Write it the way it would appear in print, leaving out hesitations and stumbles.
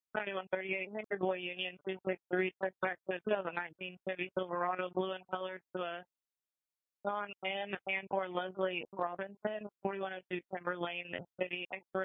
9138 Hinderboy Union 263, check back to 2019 Chevy Silverado, blue in color to a John N. and or Leslie Robinson, 4102 Timber Lane, City, Extra